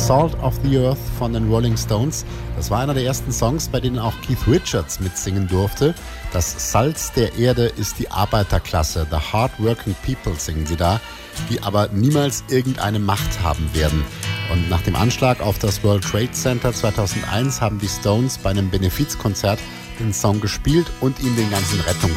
Salt of the Earth von den Rolling Stones. Das war einer der ersten Songs, bei denen auch Keith Richards mitsingen durfte. Das Salz der Erde ist die Arbeiterklasse. The Hardworking People singen sie da, die aber niemals irgendeine Macht haben werden. Und nach dem Anschlag auf das World Trade Center 2001 haben die Stones bei einem Benefizkonzert den Song gespielt und ihm den ganzen Rettungsdienst